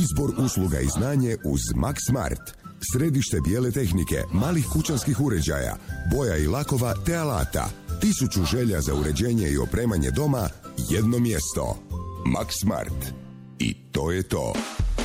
Izbor usluga i znanje uz Max Smart. Središte bijele tehnike, malih kućanskih uređaja, boja i lakova te alata. 1000 želja za uređenje i opremanje doma, jedno mjesto. Max Smart. I to je to.